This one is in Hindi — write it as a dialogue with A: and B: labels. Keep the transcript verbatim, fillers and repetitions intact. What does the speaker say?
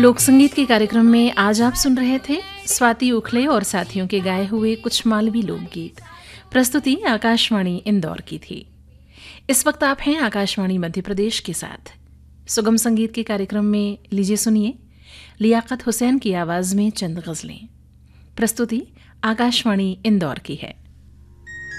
A: लोक संगीत के कार्यक्रम में आज आप सुन रहे थे स्वाति उखले और साथियों के गाए हुए कुछ मालवी लोकगीत। प्रस्तुति आकाशवाणी इंदौर की थी। इस वक्त आप हैं आकाशवाणी मध्य प्रदेश के साथ। सुगम संगीत के कार्यक्रम में लीजिए सुनिए लियाकत हुसैन की आवाज में चंद गजलें। प्रस्तुति आकाशवाणी इंदौर की है।